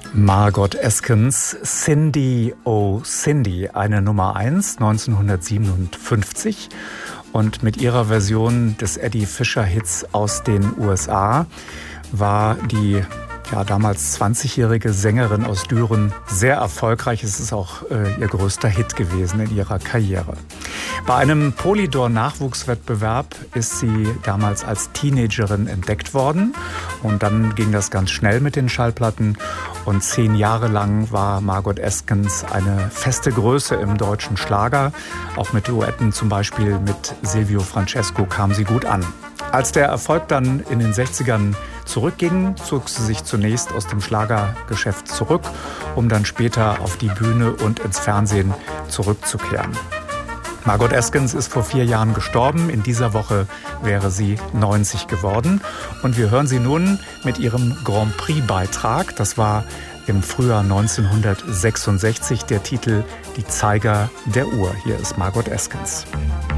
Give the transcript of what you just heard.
Margot Eskens, Cindy Oh Cindy, eine Nummer 1, 1957. Und mit ihrer Version des Eddie Fisher-Hits aus den USA war die damals 20-jährige Sängerin aus Düren sehr erfolgreich. Es ist auch ihr größter Hit gewesen in ihrer Karriere. Bei einem Polydor-Nachwuchswettbewerb ist sie damals als Teenagerin entdeckt worden. Und dann ging das ganz schnell mit den Schallplatten. Und 10 Jahre lang war Margot Eskens eine feste Größe im deutschen Schlager. Auch mit Duetten, zum Beispiel mit Silvio Francesco, kam sie gut an. Als der Erfolg dann in den 60ern zurückging, zog sie sich zunächst aus dem Schlagergeschäft zurück, um dann später auf die Bühne und ins Fernsehen zurückzukehren. Margot Eskens ist vor 4 Jahren gestorben. In dieser Woche wäre sie 90 geworden. Und wir hören sie nun mit ihrem Grand Prix-Beitrag. Das war im Frühjahr 1966 der Titel Die Zeiger der Uhr. Hier ist Margot Eskens.